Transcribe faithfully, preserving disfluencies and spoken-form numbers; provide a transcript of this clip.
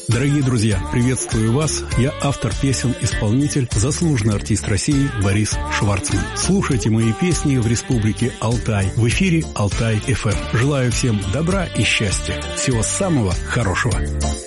Дорогие друзья, приветствую вас. Я автор песен, исполнитель, заслуженный артист России Борис Шварцман. Слушайте мои песни в Республике Алтай. В эфире Алтай эф эм. Желаю всем добра и счастья. Всего самого хорошего.